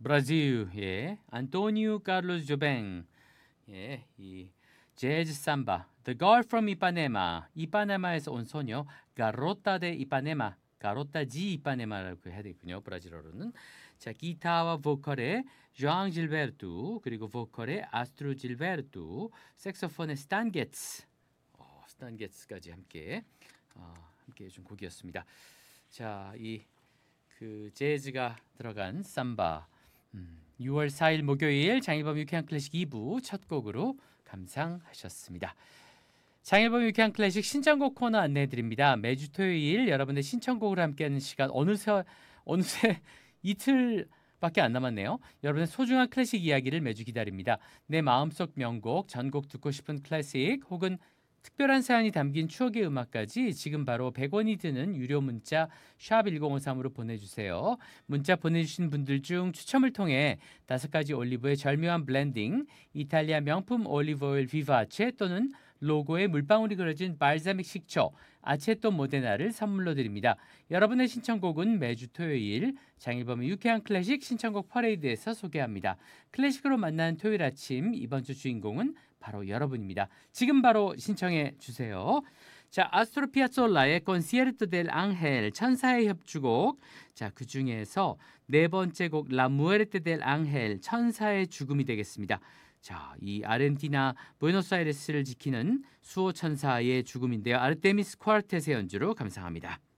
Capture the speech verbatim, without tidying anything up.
브라질의 안토니오 카를로스 조뱅 예, 이 재즈 삼바 The Girl from Ipanema 이파네마에서 온 소녀 가로타 데 이파네마 가로타 지 이파네마라고 해야 되군요. 브라질어로는. 자, 기타와 보컬의 조앙 질베르투 그리고 보컬의 아스트루 질베르투 색소폰의 스탄 게츠 어, 스탄 게츠까지 함께 어, 함께 해준 곡이었습니다. 자, 이 그 재즈가 들어간 삼바 음, 유월 사일 목요일 장일범 유쾌한 클래식 이 부 첫 곡으로 감상하셨습니다. 장일범 유쾌한 클래식 신청곡 코너 안내해드립니다. 매주 토요일 여러분의 신청곡을 함께하는 시간 어느새 어느새 이틀밖에 안 남았네요. 여러분의 소중한 클래식 이야기를 매주 기다립니다. 내 마음속 명곡, 전곡 듣고 싶은 클래식 혹은 특별한 사연이 담긴 추억의 음악까지 지금 바로 백 원이 드는 유료 문자 샵 일공오삼으로 보내주세요. 문자 보내주신 분들 중 추첨을 통해 다섯 가지 올리브의 절묘한 블렌딩, 이탈리아 명품 올리브오일 비바체 또는 로고에 물방울이 그려진 발사믹 식초, 아체토 모데나를 선물로 드립니다. 여러분의 신청곡은 매주 토요일 장일범의 유쾌한 클래식 신청곡 퍼레이드에서 소개합니다. 클래식으로 만난 토요일 아침 이번 주 주인공은 바로 여러분입니다. 지금 바로 신청해 주세요. 자, 아스트로 피아솔라의 콘시에르토 델 앙헬 천사의 협주곡. 자, 그 중에서 네 번째 곡 라 무에르테 델 앙헬 천사의 죽음이 되겠습니다. 자, 이 아르헨티나 부에노스아이레스를 지키는 수호 천사의 죽음인데요. 아르테미스 쿼르텟의 연주로 감상합니다.